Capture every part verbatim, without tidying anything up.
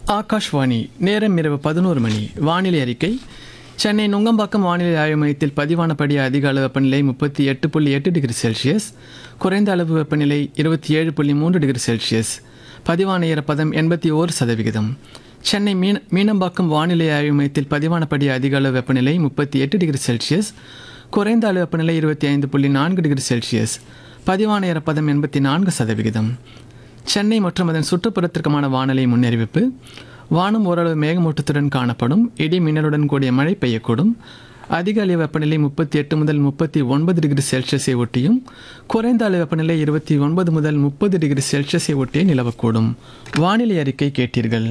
ஆகாஷ்வாணி. நேரம் இரவு பதினோரு மணி. வானிலை அறிக்கை. சென்னை நுங்கம்பாக்கம் வானிலை ஆய்வு மையத்தில் பதிவானபடி அதிக அளவு வெப்பநிலை முப்பத்தி எட்டு புள்ளி எட்டு டிகிரி செல்சியஸ், குறைந்த அளவு வெப்பநிலை இருபத்தி ஏழு புள்ளி மூன்று டிகிரி செல்சியஸ், பதிவான ஈரப்பதம் எண்பத்தி ஓரு சதவிகிதம். சென்னை மீன மீனம்பாக்கம் வானிலை ஆய்வு மையத்தில் பதிவானபடி அதிக அளவு வெப்பநிலை முப்பத்தி எட்டு டிகிரி செல்சியஸ், குறைந்த அளவு வெப்பநிலை இருபத்தி ஐந்து புள்ளி நான்கு டிகிரி செல்சியஸ், பதிவான ஈரப்பதம் எண்பத்தி நான்கு சதவிகிதம். சென்னை மற்றும் அதன் சுற்றுப்புறத்திற்குமான வானிலை முன்னறிவிப்பு. வானம் ஓரளவு மேகமூட்டத்துடன் காணப்படும். இடி மின்னலுடன் கூடிய மழை பெய்யக்கூடும். அதிக அளவு வெப்பநிலை முப்பத்தி எட்டு முதல் முப்பத்தி ஒன்பது டிகிரி செல்சியஸை ஒட்டியும், குறைந்த அளவு வெப்பநிலை இருபத்தி ஒன்பது முதல் முப்பது டிகிரி செல்சியஸை ஒட்டியே நிலவக்கூடும். வானிலை அறிக்கை கேட்டீர்கள்.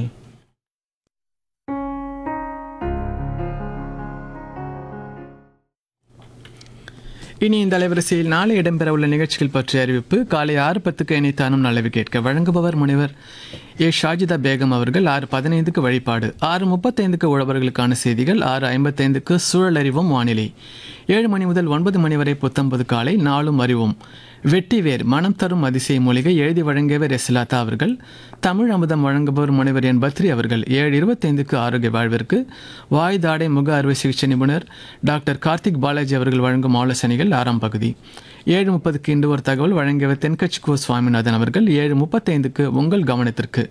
இனி இந்த அலைவரிசையில் நாளை இடம்பெறவுள்ள நிகழ்ச்சிகள் பற்றிய அறிவிப்பு. காலை ஆறு பத்துக்கு இணைத்தானும் நல்லவி கேட்க வழங்குபவர் முனைவர் ஏ ஷாஜிதா பேகம் அவர்கள். ஆறு பதினைந்துக்கு வழிபாடு. ஆறு முப்பத்தைந்துக்கு உழவர்களுக்கான செய்திகள். ஆறு ஐம்பத்தைந்துக்கு சூழல் அறிவும் வானிலை. ஏழு மணி முதல் ஒன்பது மணி வரை புத்தம்பது காலை நாளும் அறிவும். வெட்டிவேர் மனம் தரும் அதிசய மூலிகை எழுதி வழங்கியவர் எஸ்லாத்தா அவர்கள். தமிழ் அமுதம் வழங்குபவர் முனைவர் என் பத்ரி அவர்கள். ஏழு இருபத்தைந்துக்கு ஆரோக்கிய வாழ்விற்கு வாய் தாடை முக அறுவை சிகிச்சை நிபுணர் டாக்டர் கார்த்திக் பாலாஜி அவர்கள் வழங்கும் ஆலோசனைகள் ஆறாம் பகுதி. ஏழு முப்பதுக்கு இன்று ஒரு தகவல் வழங்கியவர் தென்கட்சி கோ சுவாமிநாதன் அவர்கள். ஏழு முப்பத்தைந்துக்கு உங்கள் கவனத்திற்கு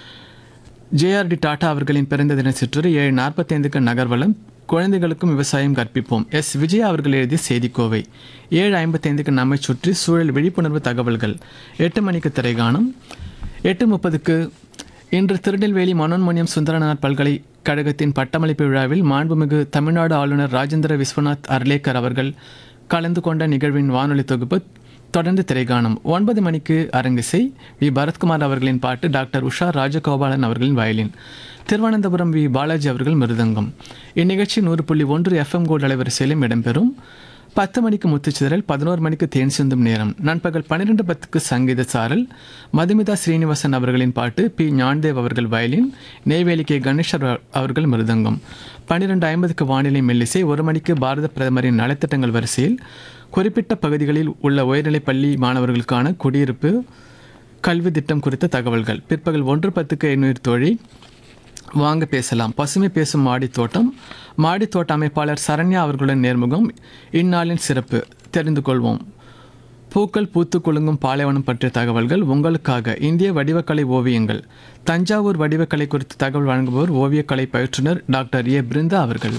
ஜேஆர்டி டாடா அவர்களின் பிறந்த தின சிற்றுரை. ஏழு நாற்பத்தைந்துக்கு நகர்வலம் குழந்தைகளுக்கும் விவசாயம் கற்பிப்போம் எஸ் விஜயா அவர்கள் எழுதிய செய்திக்கோவை. ஏழு ஐம்பத்தைந்துக்கு நம்மை சுற்றி சூழல் விழிப்புணர்வு தகவல்கள். எட்டு மணிக்கு திரைகாணும். எட்டு முப்பதுக்கு இன்று திருநெல்வேலி மனோன்மணியம் சுந்தரநாத் பல்கலைக்கழகத்தின் பட்டமளிப்பு விழாவில் மாண்புமிகு தமிழ்நாடு ஆளுநர் ராஜேந்திர விஸ்வநாத் அர்லேக்கர் அவர்கள் கலந்து கொண்ட நிகழ்வின் வானொலி தொகுப்பு. தொடர்ந்து திரைகாணும். ஒன்பது மணிக்கு அரங்கிசை. வி பரத்குமார் அவர்களின் பாட்டு. டாக்டர் உஷா ராஜகோபாலன் அவர்களின் வயலின். திருவனந்தபுரம் வி பாலாஜி அவர்கள் மிருதங்கம். இந்நிகழ்ச்சி நூறு புள்ளி ஒன்று எஃப்எம் கோல்டு அலைவரிசையிலும் இடம்பெறும். பத்து மணிக்கு முத்துச்சிதறல். பதினோரு மணிக்கு தேன் சிந்தும் நேரம். நண்பகல் பன்னிரெண்டு பத்துக்கு சங்கீத சாரல். மதுமிதா ஸ்ரீனிவாசன் அவர்களின் பாட்டு. பி ஞான்தேவ் அவர்கள் வயலின். நெய்வேலி கே கணேஷர் அவர்கள் மிருதங்கம். பன்னிரெண்டு ஐம்பதுக்கு வானிலை மெல்லிசை. ஒரு மணிக்கு பாரத பிரதமரின் நலத்திட்டங்கள் வரிசையில் குறிப்பிட்ட பகுதிகளில் உள்ள உயர்நிலைப் பள்ளி மாணவர்களுக்கான குடியிருப்பு கல்வி திட்டம் குறித்த தகவல்கள். பிற்பகல் ஒன்று பத்துக்கு எண்ணூறு தோழி வாங்க பேசலாம். பசுமை பேசும் மாடித்தோட்டம். மாடித்தோட்ட அமைப்பாளர் சரண்யா அவர்களுடன் நேர்முகம். இந்நாளின் சிறப்பு தெரிந்து கொள்வோம். பூக்கள் பூத்து குலுங்கும் பாலைவனம் பற்றிய தகவல்கள் உங்களுக்காக. இந்திய வடிவக்கலை ஓவியங்கள். தஞ்சாவூர் வடிவக்கலை குறித்து தகவல் வழங்குபவர் ஓவியக்கலை பயிற்றுனர் டாக்டர் ஏ பிருந்தா அவர்கள்.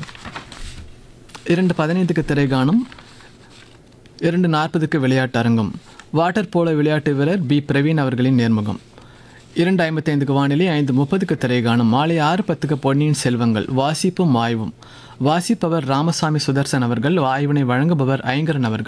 இரண்டு பதினைந்துக்கு திரைகாணும். இரண்டு நாற்பதுக்கு விளையாட்டு அரங்கம். வாட்டர் போலோ விளையாட்டு வீரர் பி பிரவீன் அவர்களின் நேர்முகம். இரண்டு ஐம்பத்தைந்துக்கு வானிலை. ஐந்து முப்பதுக்கு திரைகாணும். மாலை ஆறு பத்துக்கு பொன்னியின் செல்வங்கள். வாசிப்பும் ஆய்வும். வாசிப்பவர் ராமசாமி சுதர்சன் அவர்கள். ஆய்வினை வழங்குபவர் ஐங்கரன் அவர்கள்.